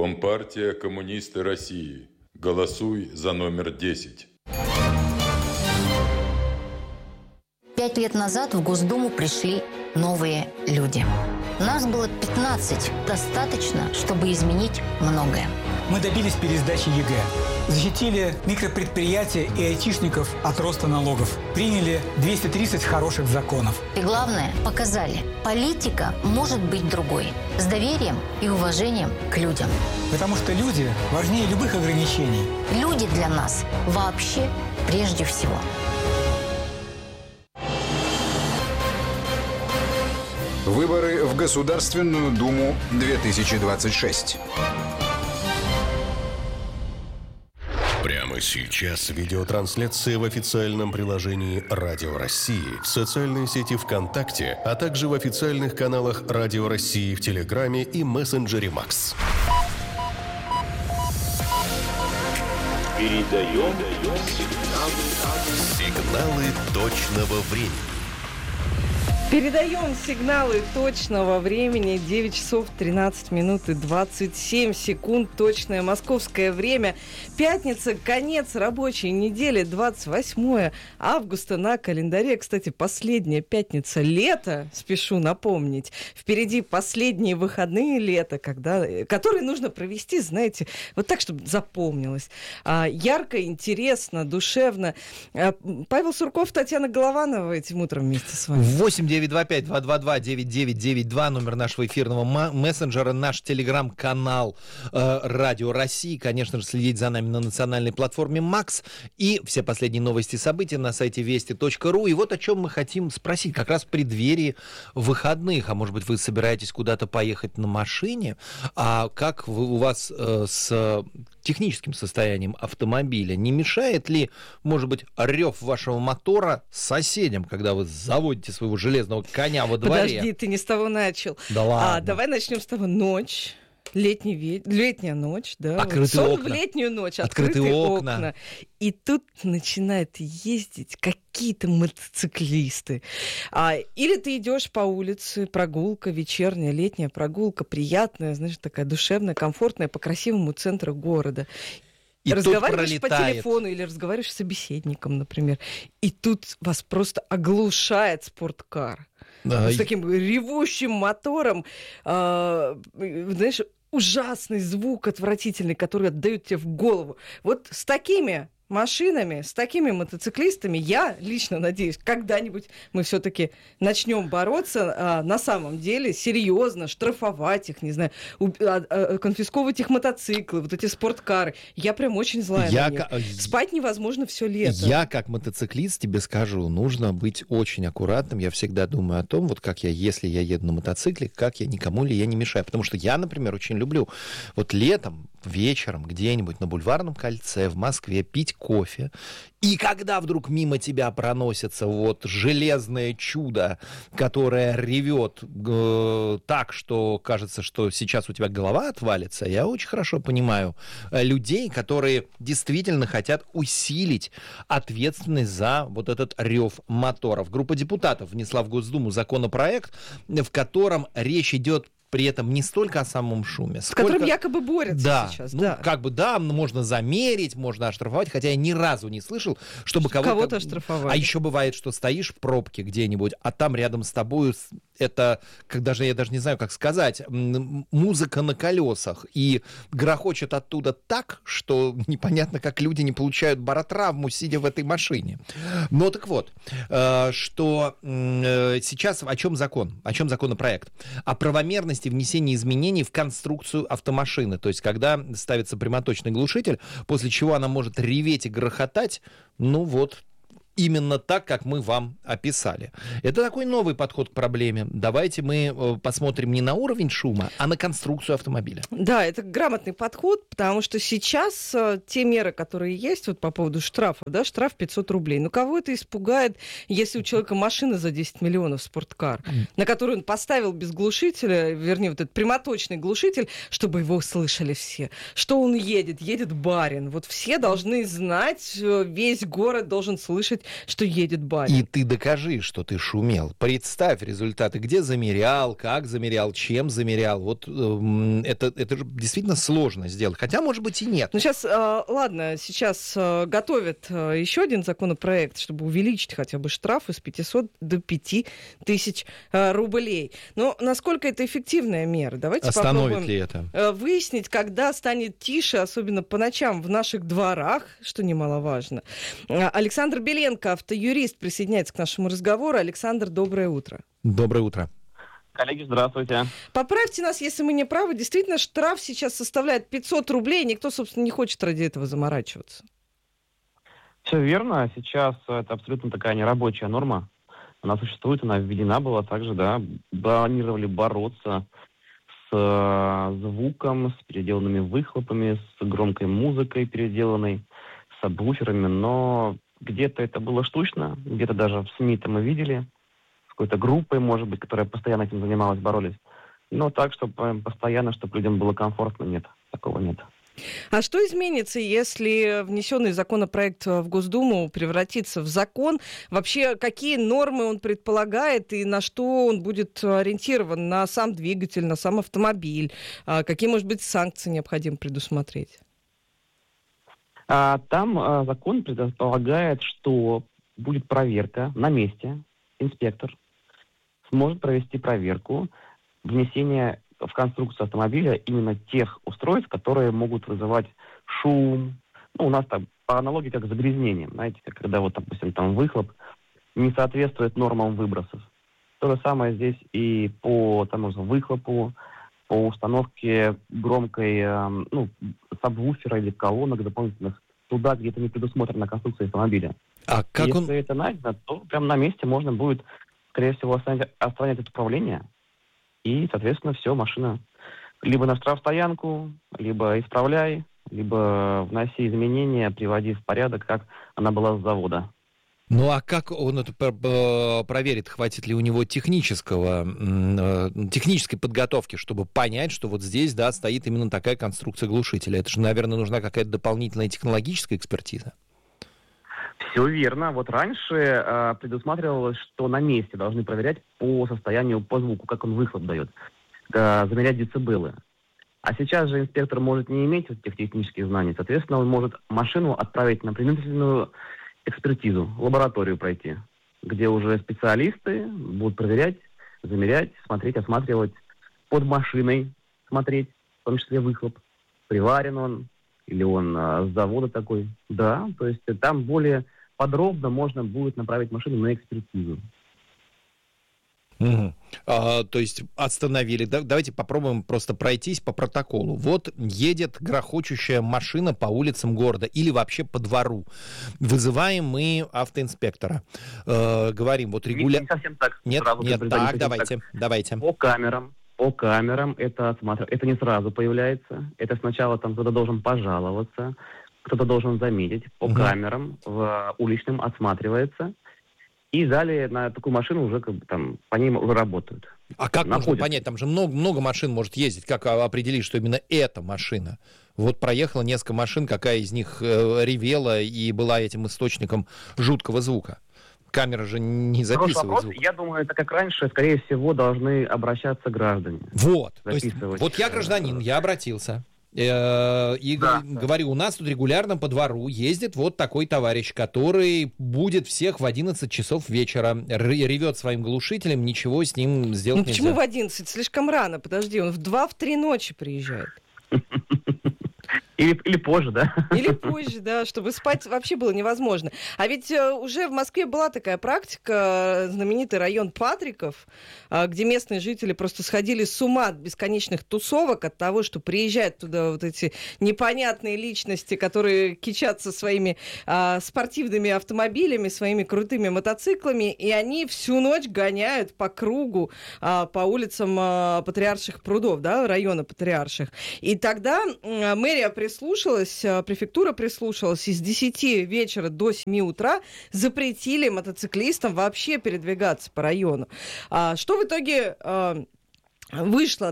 Компартия Коммунисты России. Голосуй за номер 10. 5 лет назад в Госдуму пришли новые люди. Нас было 15. Достаточно, чтобы изменить многое. Мы добились пересдачи ЕГЭ. Защитили микропредприятия и айтишников от роста налогов. Приняли 230 хороших законов. И главное, показали, политика может быть другой. С доверием и уважением к людям. Потому что люди важнее любых ограничений. Люди для нас вообще прежде всего. Выборы в Государственную Думу 2026. Прямо сейчас видеотрансляция в официальном приложении «Радио России», в социальной сети ВКонтакте, а также в официальных каналах «Радио России» в Телеграме и мессенджере «Макс». Передаем сигналы точного времени. Передаем сигналы точного времени. 9 часов 13 минут и 27 секунд. Точное московское время. Пятница, конец рабочей недели, 28 августа на календаре. Кстати, последняя пятница лета, спешу напомнить. Впереди последние выходные лета, которые нужно провести, знаете, вот так, чтобы запомнилось. Ярко, интересно, душевно. Павел Сурков, Татьяна Голованова этим утром вместе с вами. 8-925-222-99-2, номер нашего эфирного мессенджера, наш телеграм-канал «Радио России». Конечно же, следить за нами на национальной платформе «Макс». И все последние новости и события на сайте вести.ру. И вот о чем мы хотим спросить. Как раз в преддверии выходных. А может быть, вы собираетесь куда-то поехать на машине? А как у вас с техническим состоянием автомобиля? Не мешает ли, может быть, рев вашего мотора соседям, когда вы заводите своего железного коня во дворе? Подожди, ты не с того начал. Да ладно. Давай начнем с того. Ночь. Летняя ночь, да. Открытые Сон окна. в летнюю ночь. Открытые окна. И тут начинают ездить какие-то мотоциклисты. Или ты идешь по улице, прогулка вечерняя, летняя прогулка, приятная, знаешь, такая душевная, комфортная, по красивому центру города. И разговариваешь по телефону или разговариваешь с собеседником, например, и тут вас просто оглушает спорткар. С таким ревущим мотором, знаешь, ужасный звук отвратительный, который отдают тебе в голову. Вот с такими машинами, с такими мотоциклистами, я лично надеюсь, когда-нибудь мы все-таки начнем бороться на самом деле, серьезно, штрафовать их, не знаю, конфисковывать их мотоциклы, вот эти спорткары. Я прям очень злая на них. Спать невозможно все лето. Я, как мотоциклист, тебе скажу, нужно быть очень аккуратным. Я всегда думаю о том, вот как если я еду на мотоцикле, как я никому ли я не мешаю. Потому что я, например, очень люблю вот летом, вечером где-нибудь на Бульварном кольце в Москве пить кофе. И когда вдруг мимо тебя проносится вот железное чудо, которое ревет так, что кажется, что сейчас у тебя голова отвалится, я очень хорошо понимаю людей, которые действительно хотят усилить ответственность за вот этот рев моторов. Группа депутатов внесла в Госдуму законопроект, в котором речь идет при этом не столько о самом шуме, с которым якобы борются сейчас. Можно замерить, можно оштрафовать, хотя я ни разу не слышал, чтобы кого-то оштрафовали. А еще бывает, что стоишь в пробке где-нибудь, а там рядом с тобой это, я даже не знаю, как сказать, музыка на колесах, и грохочет оттуда так, что непонятно, как люди не получают баротравму, сидя в этой машине. Но так вот, что сейчас о чем закон? О чем законопроект? О правомерности внесения изменений в конструкцию автомашины. То есть, когда ставится прямоточный глушитель, после чего она может реветь и грохотать, именно так, как мы вам описали. Это такой новый подход к проблеме. Давайте мы посмотрим не на уровень шума, а на конструкцию автомобиля. Да, это грамотный подход, потому что сейчас те меры, которые есть вот по поводу штрафа, да, штраф 500 рублей. Ну, кого это испугает, если у человека машина за 10 миллионов, спорткар, на которую он поставил без глушителя, вернее, вот этот прямоточный глушитель, чтобы его слышали все, что он едет барин. Вот все должны знать, весь город должен слышать что едет баня. И ты докажи, что ты шумел. Представь результаты, где замерял, как замерял, чем замерял. Вот это же действительно сложно сделать. Хотя, может быть, и нет. Ну, сейчас готовят еще один законопроект, чтобы увеличить хотя бы штрафы с 500 до 5000 рублей. Но насколько это эффективная мера? Давайте остановит ли это? Выяснить, когда станет тише, особенно по ночам в наших дворах, что немаловажно. Александр Беленко, автоюрист, присоединяется к нашему разговору. Александр, доброе утро. Доброе утро. Коллеги, здравствуйте. Поправьте нас, если мы не правы. Действительно, штраф сейчас составляет 500 рублей. Никто, собственно, не хочет ради этого заморачиваться. Все верно. Сейчас это абсолютно такая нерабочая норма. Она существует, она введена была также, да. Планировали бороться с звуком, с переделанными выхлопами, с громкой музыкой переделанной, с сабвуферами, но где-то это было штучно, где-то даже в СМИ это мы видели, с какой-то группой, может быть, которая постоянно этим занималась, боролись. Но так, чтобы постоянно, чтобы людям было комфортно, нет, такого нет. А что изменится, если внесенный законопроект в Госдуму превратится в закон? Вообще, какие нормы он предполагает и на что он будет ориентирован? На сам двигатель, на сам автомобиль? Какие, может быть, санкции необходимо предусмотреть? Там закон предполагает, что будет проверка на месте. Инспектор сможет провести проверку внесения в конструкцию автомобиля именно тех устройств, которые могут вызывать шум. Ну, у нас там по аналогии как с загрязнением. Знаете, когда вот, допустим, там выхлоп не соответствует нормам выбросов. То же самое здесь и по тому же выхлопу, по установке громкой, сабвуфера или колонок дополнительных туда, где это не предусмотрено конструкцией автомобиля. А как Если это найдено, то прямо на месте можно будет, скорее всего, отстранять от управления. И, соответственно, все, машина либо на штрафстоянку, либо исправляй, либо вноси изменения, приводи в порядок, как она была с завода. Ну а как он это проверит? Хватит ли у него технической подготовки, чтобы понять, что вот здесь, да, стоит именно такая конструкция глушителя? Это же, наверное, нужна какая-то дополнительная технологическая экспертиза. Все верно. Вот раньше предусматривалось, что на месте должны проверять по состоянию, по звуку, как он выхлоп дает, замерять децибелы. А сейчас же инспектор может не иметь вот этих технических знаний. Соответственно, он может машину отправить на предварительную экспертизу, лабораторию пройти, где уже специалисты будут проверять, замерять, смотреть, осматривать под машиной, смотреть, в том числе выхлоп, приварен он, или он с завода такой. Да, то есть там более подробно можно будет направить машину на экспертизу. Угу. То есть остановили. Давайте попробуем просто пройтись по протоколу. Вот едет грохочущая машина по улицам города или вообще по двору. Вызываем мы автоинспектора. Говорим, вот регулярно... Не совсем так. Нет, так, давайте. По камерам это не сразу появляется. Это сначала там кто-то должен пожаловаться, кто-то должен заметить. По камерам в уличном отсматривается. И далее на такую машину уже там по ним уже работают. А как можно понять? Там же много машин может ездить. Как определить, что именно эта машина? Вот проехало несколько машин, какая из них ревела и была этим источником жуткого звука? Камера же не записывает звук. Я думаю, это как раньше, скорее всего, должны обращаться граждане. Вот. То есть, вот я гражданин, я обратился. Говорю, у нас тут регулярно по двору ездит вот такой товарищ, который будет всех в 11 часов вечера, ревет своим глушителем, ничего с ним сделать нельзя. Почему в 11? Слишком рано, подожди, он в 2-3 ночи приезжает. Или позже, да? Или позже, да, чтобы спать вообще было невозможно. А ведь уже в Москве была такая практика, знаменитый район Патриков, где местные жители просто сходили с ума от бесконечных тусовок, от того, что приезжают туда вот эти непонятные личности, которые кичатся своими спортивными автомобилями, своими крутыми мотоциклами, и они всю ночь гоняют по кругу по улицам Патриарших прудов, да, района Патриарших. И тогда мэрия префектура прислушалась, и с 10 вечера до 7 утра запретили мотоциклистам вообще передвигаться по району. Что в итоге вышло,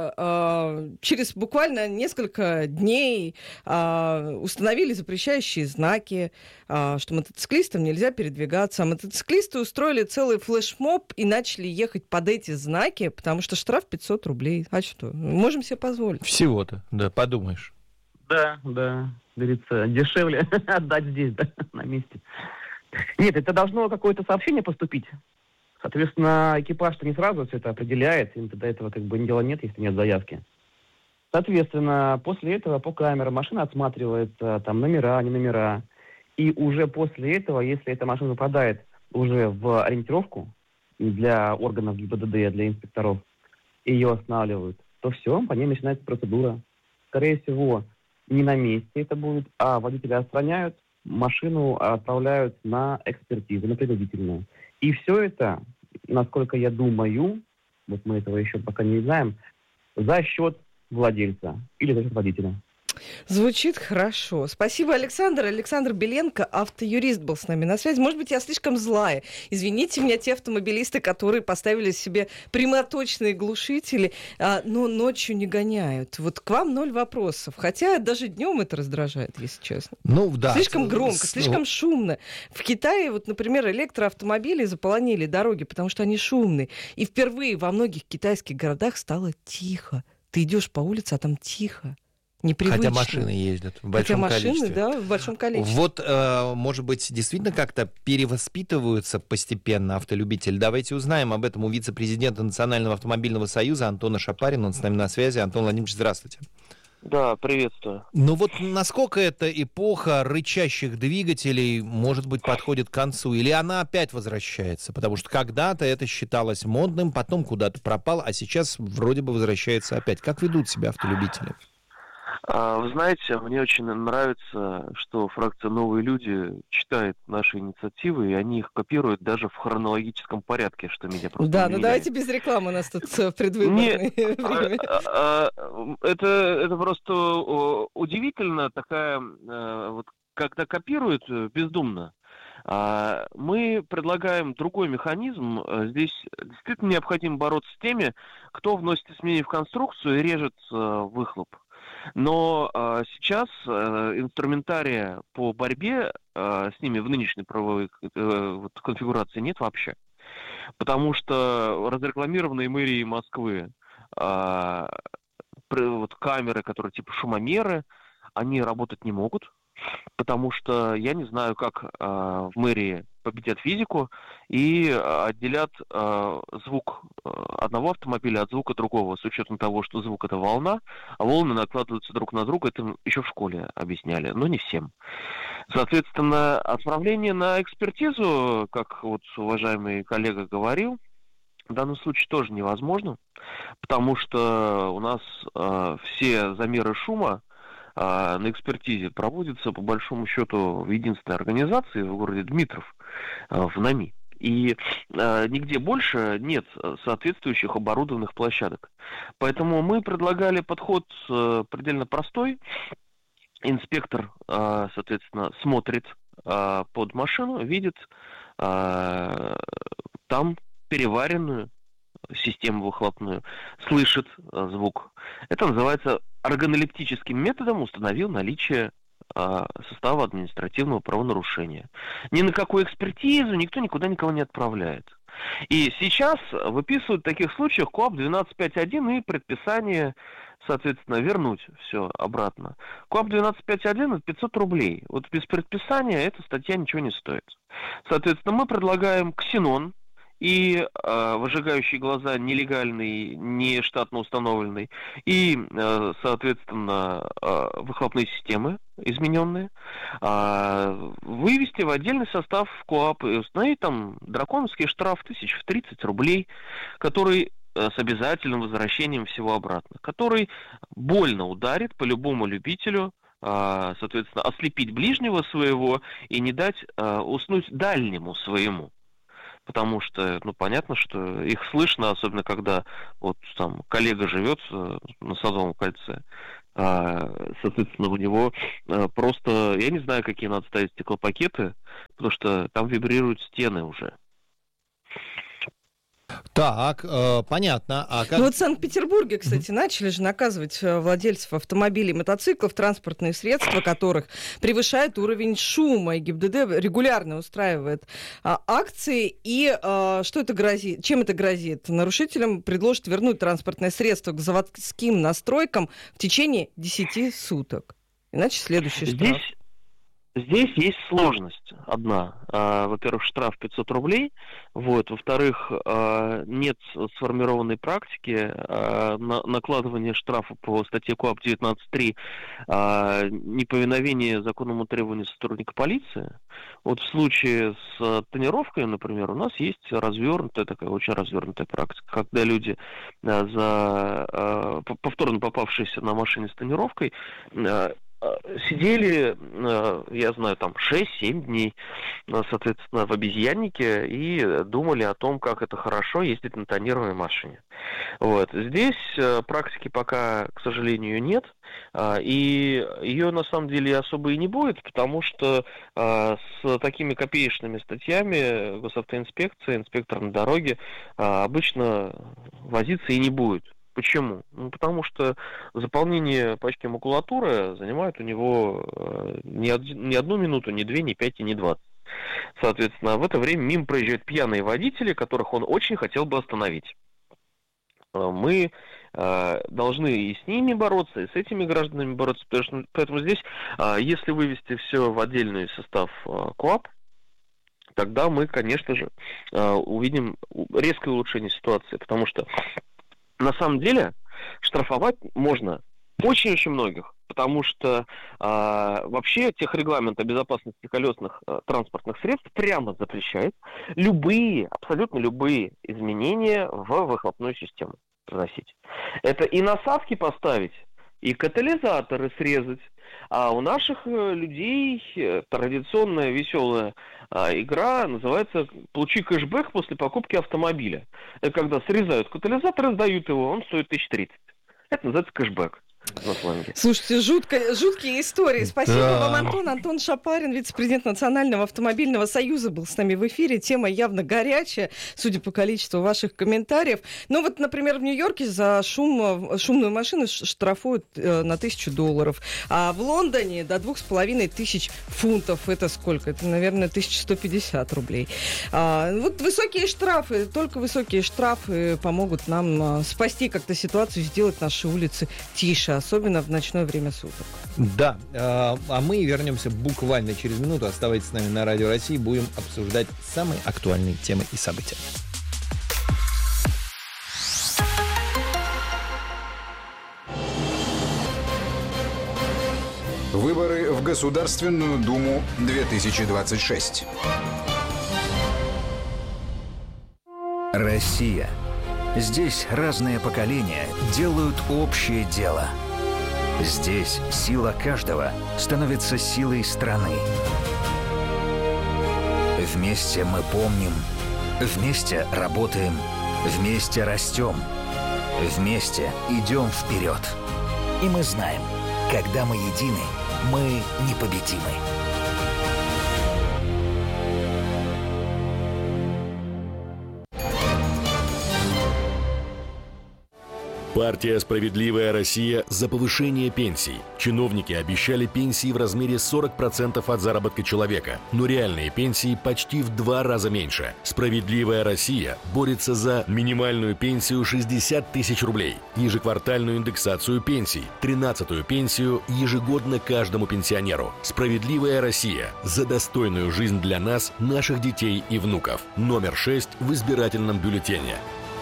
да, через буквально несколько дней установили запрещающие знаки, что мотоциклистам нельзя передвигаться. А мотоциклисты устроили целый флешмоб и начали ехать под эти знаки, потому что штраф 500 рублей. А что? Можем себе позволить. Всего-то, да, подумаешь. Да, говорится, дешевле отдать здесь, да, на месте. Нет, это должно какое-то сообщение поступить. Соответственно, экипаж-то не сразу все это определяет, им до этого как бы дела нет, если нет заявки. Соответственно, после этого по камерам машина отсматривается, там номера, не номера. И уже после этого, если эта машина попадает уже в ориентировку для органов ГИБДД, для инспекторов, ее останавливают, то все, по ней начинается процедура. Скорее всего, не на месте это будет, а водителя отстраняют, машину отправляют на экспертизу, на принудительную. И все это, насколько я думаю, вот мы этого еще пока не знаем, за счет владельца или за счет водителя. Звучит хорошо. Спасибо, Александр. Александр Беленко, автоюрист, был с нами на связи. Может быть, я слишком злая. Извините меня, те автомобилисты, которые поставили себе прямоточные глушители, но ночью не гоняют. Вот к вам 0 вопросов. Хотя даже днем это раздражает, если честно. Ну, да. Слишком громко, слишком шумно. В Китае, вот, например, электроавтомобили заполонили дороги, потому что они шумные. И впервые во многих китайских городах стало тихо. Ты идешь по улице, а там тихо. Непривычно. Хотя машины ездят в большом количестве. Да, в большом количестве. Вот, может быть, действительно как-то перевоспитываются постепенно автолюбители. Давайте узнаем об этом у вице-президента Национального автомобильного союза Антона Шапарина. Он с нами на связи. Антон Владимирович, здравствуйте. Да, приветствую. Ну вот насколько эта эпоха рычащих двигателей, может быть, подходит к концу? Или она опять возвращается? Потому что когда-то это считалось модным, потом куда-то пропало, а сейчас вроде бы возвращается опять. Как ведут себя автолюбители? Вы знаете, мне очень нравится, что фракция «Новые люди» читает наши инициативы, и они их копируют даже в хронологическом порядке, что меня просто Да, умиляет. ну давайте без рекламы, у нас тут предвыборное время. Это просто удивительно, такая, вот, когда копируют бездумно. Мы предлагаем другой механизм. Здесь действительно необходимо бороться с теми, кто вносит изменения в конструкцию и режет выхлоп. Но сейчас инструментария по борьбе с ними в нынешней правовой конфигурации нет вообще. Потому что разрекламированные мэрией Москвы камеры, которые типа шумомеры, они работать не могут. Потому что я не знаю, как в мэрии победят физику и отделят звук одного автомобиля от звука другого, с учетом того, что звук — это волна, а волны накладываются друг на друга. Это еще в школе объясняли, но не всем. Соответственно, отправление на экспертизу, как вот уважаемый коллега говорил, в данном случае тоже невозможно, потому что у нас все замеры шума на экспертизе проводится, по большому счету, в единственной организации в городе Дмитров, в НАМИ. И нигде больше нет соответствующих оборудованных площадок. Поэтому мы предлагали подход предельно простой. Инспектор, соответственно, смотрит под машину, видит там переваренную систему выхлопную, слышит звук. Это называется органолептическим методом установил наличие состава административного правонарушения. Ни на какую экспертизу никто никуда никого не отправляет. И сейчас выписывают в таких случаях КоАП 12.5.1 и предписание, соответственно, вернуть все обратно. КоАП 12.5.1 — это 500 рублей. Вот без предписания эта статья ничего не стоит. Соответственно, мы предлагаем ксенон и выжигающие глаза нелегальный, не штатно установленный, и, соответственно, выхлопные системы измененные, вывести в отдельный состав КоАП и установить там драконовский штраф 30 рублей, который с обязательным возвращением всего обратно, который больно ударит по любому любителю, соответственно, ослепить ближнего своего и не дать уснуть дальнему своему. Потому что, понятно, что их слышно, особенно когда вот там коллега живет на Садовом кольце, соответственно, у него просто, я не знаю, какие надо ставить стеклопакеты, потому что там вибрируют стены уже. Так, понятно. А как... Ну вот в Санкт-Петербурге, кстати, начали же наказывать владельцев автомобилей и мотоциклов, транспортные средства которых превышают уровень шума. И ГИБДД регулярно устраивает акции. И что это грозит? Чем это грозит? Нарушителям предложат вернуть транспортное средство к заводским настройкам в течение 10 суток. Иначе следующий штраф. Здесь есть сложность одна. Во-первых, штраф 500 рублей. Вот. Во-вторых, нет сформированной практики накладывания штрафа по статье КоАП 19.3 неповиновение законному требованию сотрудника полиции. Вот в случае с тонировкой, например, у нас есть очень развернутая практика, когда люди за повторно попавшиеся на машине с тонировкой сидели, я знаю, там 6-7 дней, соответственно, в обезьяннике и думали о том, как это хорошо ездить на тонированной машине. Вот. Здесь практики пока, к сожалению, нет, и ее на самом деле особо и не будет, потому что с такими копеечными статьями госавтоинспекция, инспектор на дороге обычно возиться и не будет. Почему? Ну, потому что заполнение пачки макулатуры занимает у него не 1 минуту, не 2, не 5 и не 20. Соответственно, в это время мимо проезжают пьяные водители, которых он очень хотел бы остановить. Мы должны и с ними бороться, и с этими гражданами бороться. Поэтому здесь, если вывести все в отдельный состав КоАП, тогда мы, конечно же, увидим резкое улучшение ситуации, потому что на самом деле штрафовать можно очень-очень многих, потому что вообще техрегламент о безопасности колесных транспортных средств прямо запрещает абсолютно любые изменения в выхлопную систему вносить. Это и насадки поставить, и катализаторы срезать. А у наших людей традиционная веселая игра называется «Получи кэшбэк после покупки автомобиля». Это когда срезают катализатор и сдают его, он стоит 1030. Это называется кэшбэк. Слушайте, жуткие истории. Спасибо вам, Антон. Антон Шапарин, вице-президент Национального автомобильного союза, был с нами в эфире. Тема явно горячая, судя по количеству ваших комментариев. Ну вот, например, в Нью-Йорке за шумную машину штрафуют на $1000. А в Лондоне до 2500 фунтов. Это сколько? Это, наверное, 1150 рублей. Вот высокие штрафы, только высокие штрафы помогут нам спасти как-то ситуацию, сделать наши улицы тише, особенно в ночное время суток. Да, а мы вернемся буквально через минуту. Оставайтесь с нами на Радио России. Будем обсуждать самые актуальные темы и события. Выборы в Государственную Думу 2026. Россия. Здесь разные поколения делают общее дело. Здесь сила каждого становится силой страны. Вместе мы помним, вместе работаем, вместе растем, вместе идем вперед. И мы знаем, когда мы едины, мы непобедимы. Партия «Справедливая Россия» за повышение пенсий. Чиновники обещали пенсии в размере 40% от заработка человека, но реальные пенсии почти в 2 раза меньше. «Справедливая Россия» борется за минимальную пенсию 60 тысяч рублей, ежеквартальную индексацию пенсий, 13-ю пенсию ежегодно каждому пенсионеру. «Справедливая Россия» за достойную жизнь для нас, наших детей и внуков. Номер 6 в избирательном бюллетене.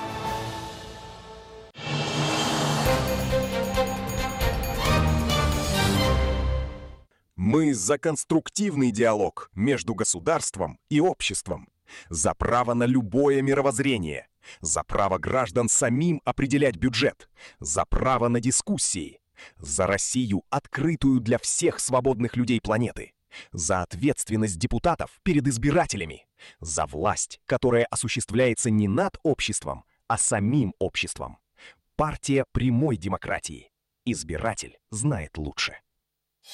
Мы за конструктивный диалог между государством и обществом, за право на любое мировоззрение, за право граждан самим определять бюджет, за право на дискуссии, за Россию, открытую для всех свободных людей планеты, за ответственность депутатов перед избирателями, за власть, которая осуществляется не над обществом, а самим обществом. Партия прямой демократии. Избиратель знает лучше.